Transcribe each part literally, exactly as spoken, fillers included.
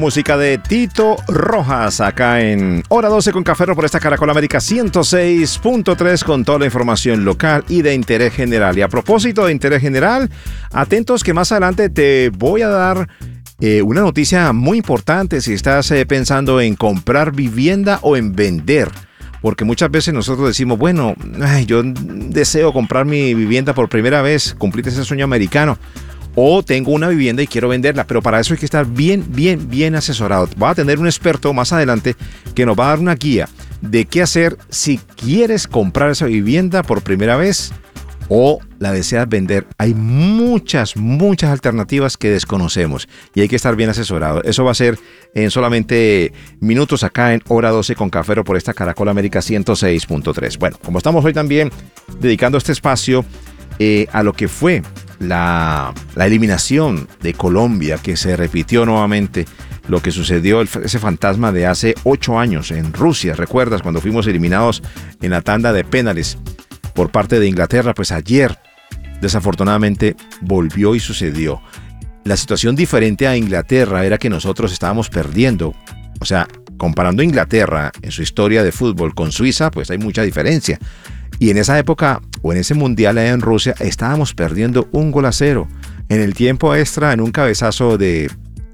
Música de Tito Rojas acá en Hora doce con Café por esta Caracol América ciento seis punto tres con toda la información local y de interés general. Y a propósito de interés general, atentos que más adelante te voy a dar eh, una noticia muy importante si estás eh, pensando en comprar vivienda o en vender. Porque muchas veces nosotros decimos, bueno, ay, yo deseo comprar mi vivienda por primera vez, cumplir ese sueño americano. O tengo una vivienda y quiero venderla, pero para eso hay que estar bien, bien, bien asesorado. Va a tener un experto más adelante que nos va a dar una guía de qué hacer si quieres comprar esa vivienda por primera vez o la deseas vender. Hay muchas, muchas alternativas que desconocemos y hay que estar bien asesorado. Eso va a ser en solamente minutos acá en Hora doce con Café por esta Caracol América ciento seis punto tres. Bueno, como estamos hoy también dedicando este espacio eh, a lo que fue La, la eliminación de Colombia, que se repitió nuevamente lo que sucedió, el, ese fantasma de hace ocho años en Rusia. ¿Recuerdas cuando fuimos eliminados en la tanda de penales por parte de Inglaterra? Pues ayer, desafortunadamente, volvió y sucedió. La situación diferente a Inglaterra era que nosotros estábamos perdiendo. O sea, comparando Inglaterra en su historia de fútbol con Suiza, pues hay mucha diferencia. Y en esa época, o en ese mundial allá en Rusia, estábamos perdiendo un gol a cero. En el tiempo extra, en un cabezazo de,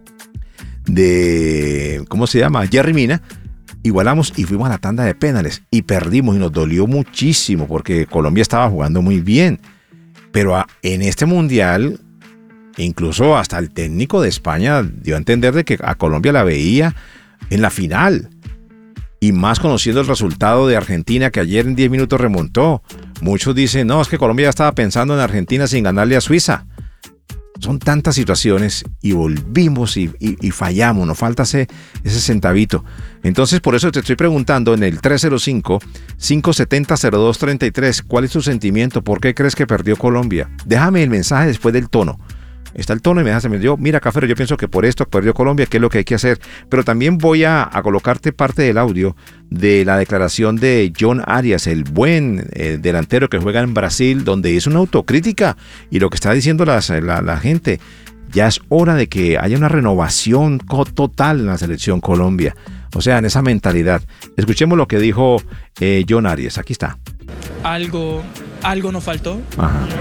de ¿cómo se llama? Jerry Mina, igualamos y fuimos a la tanda de penales. Y perdimos y nos dolió muchísimo porque Colombia estaba jugando muy bien. Pero a, en este mundial, incluso hasta el técnico de España dio a entender de que a Colombia la veía en la final. Y más conociendo el resultado de Argentina, que ayer en diez minutos remontó. Muchos dicen, no, es que Colombia ya estaba pensando en Argentina sin ganarle a Suiza. Son tantas situaciones y volvimos y, y, y fallamos, nos falta ese, ese centavito. Entonces, por eso te estoy preguntando en el tres cero cinco, cinco siete cero, cero dos tres tres, ¿cuál es tu sentimiento? ¿Por qué crees que perdió Colombia? Déjame el mensaje después del tono. Está el tono y me dejas, yo, mira, Cafero, yo pienso que por esto perdió Colombia, ¿qué es lo que hay que hacer? Pero también voy a, a colocarte parte del audio de la declaración de John Arias, el buen eh, delantero que juega en Brasil, donde hizo una autocrítica y lo que está diciendo las, la, la gente, ya es hora de que haya una renovación total en la selección Colombia, o sea, en esa mentalidad. Escuchemos lo que dijo eh, John Arias, aquí está. Algo, algo nos faltó. Ajá.